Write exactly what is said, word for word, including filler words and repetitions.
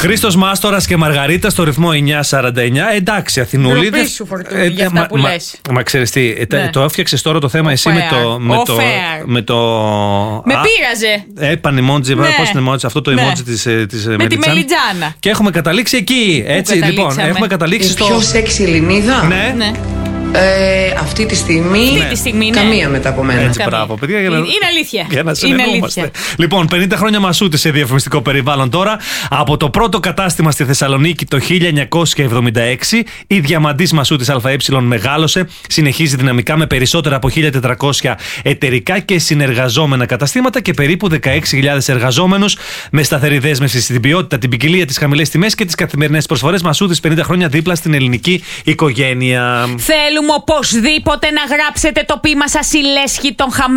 Χρήστος Μάστορας και Μαργαρίτα στο ρυθμό εννιά σαράντα εννιά. Εντάξει, Αθηνούληδες. Ντροπή σου, Φορτούνη, για αυτά που μα, λες. Μα, μα ξέρεις τι, Ναι. το έφτιαξες τώρα το θέμα Ο εσύ fair. με το. Με Ο το, fair. με το Με α, πείραζε. Έπαν emoji, Ναι. πώς είναι emoji, αυτό το Ναι. emoji της, της Με τη Μελιτζάνα. Και έχουμε καταλήξει εκεί. Έτσι, λοιπόν, καταλήξαμε? έχουμε καταλήξει Η στο. πιο σεξι Ελληνίδα. Ναι. Ναι. Ε, αυτή τη στιγμή. Αυτή τη στιγμή, ναι. Καμία μετά από μένα. Έτσι, Καμία. μπράβο, παιδιά. Για να... Είναι αλήθεια. Για να Είναι συνεννοούμαστε. αλήθεια. Λοιπόν, πενήντα χρόνια μασούτη σε διαφημιστικό περιβάλλον τώρα. Από το πρώτο κατάστημα στη Θεσσαλονίκη το χίλια εννιακόσια εβδομήντα έξι, η διαμαντής μασούτης ΑΕ μεγάλωσε. Συνεχίζει δυναμικά με περισσότερα από χίλια τετρακόσια εταιρικά και συνεργαζόμενα καταστήματα και περίπου δεκαέξι χιλιάδες εργαζόμενους, με σταθερή δέσμευση στην ποιότητα, την ποικιλία, τις χαμηλές τιμές και τις καθημερινές προσφορές. Μασούτης πενήντα χρόνια δίπλα στην ελληνική οικογένεια. Θέλουμε οπωσδήποτε να γράψετε το ποίημα σας η λέσχη των χαμένων.